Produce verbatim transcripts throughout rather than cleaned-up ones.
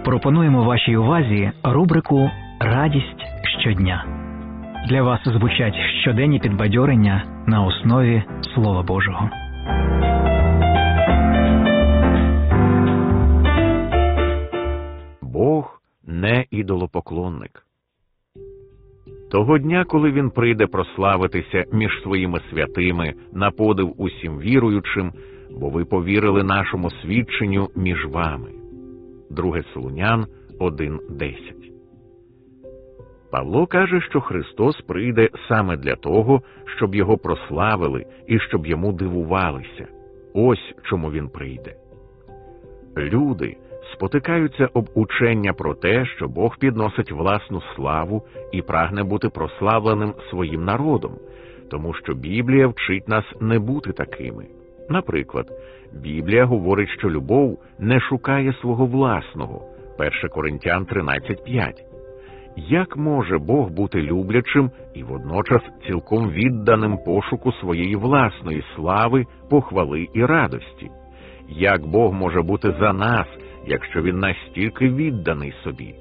Пропонуємо вашій увазі рубрику «Радість щодня». Для вас звучать щоденні підбадьорення на основі Слова Божого. Бог не ідолопоклонник. Того дня, коли Він прийде прославитися між своїми святими на подив усім віруючим, бо ви повірили нашому свідченню між вами. Друге Солунян один десять. Павло каже, що Христос прийде саме для того, щоб Його прославили і щоб Йому дивувалися. Ось чому Він прийде. Люди спотикаються об учення про те, що Бог підносить власну славу і прагне бути прославленим своїм народом, тому що Біблія вчить нас не бути такими. Наприклад, Біблія говорить, що любов не шукає свого власного. перше Коринтян тринадцять п'ять. Як може Бог бути люблячим і водночас цілком відданим пошуку своєї власної слави, похвали і радості? Як Бог може бути за нас, якщо Він настільки відданий собі?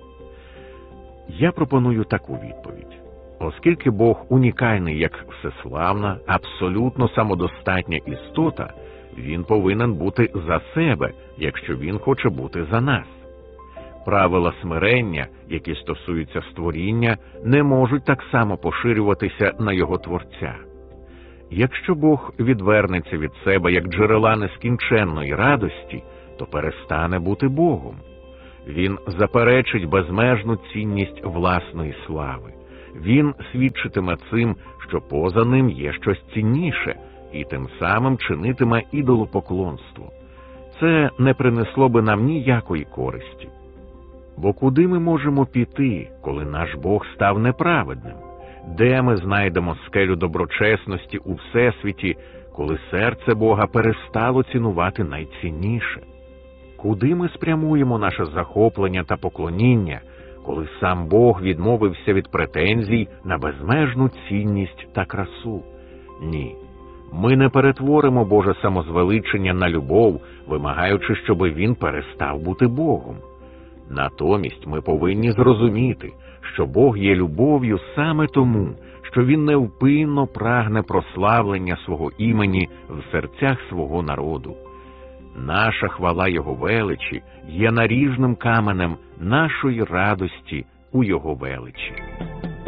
Я пропоную таку відповідь. Оскільки Бог унікальний як всеславна, абсолютно самодостатня істота, Він повинен бути за себе, якщо Він хоче бути за нас. Правила смирення, які стосуються створіння, не можуть так само поширюватися на Його Творця. Якщо Бог відвернеться від себе як джерела нескінченної радості, то перестане бути Богом. Він заперечить безмежну цінність власної слави. Він свідчитиме цим, що поза ним є щось цінніше, і тим самим чинитиме ідолопоклонство. Це не принесло би нам ніякої користі. Бо куди ми можемо піти, коли наш Бог став неправедним? Де ми знайдемо скелю доброчесності у Всесвіті, коли серце Бога перестало цінувати найцінніше? Куди ми спрямуємо наше захоплення та поклоніння, коли сам Бог відмовився від претензій на безмежну цінність та красу? Ні. Ми не перетворимо Боже самозвеличення на любов, вимагаючи, щоби Він перестав бути Богом. Натомість ми повинні зрозуміти, що Бог є любов'ю саме тому, що Він невпинно прагне прославлення свого імені в серцях свого народу. Наша хвала Його величі є наріжним каменем нашої радості у Його величі.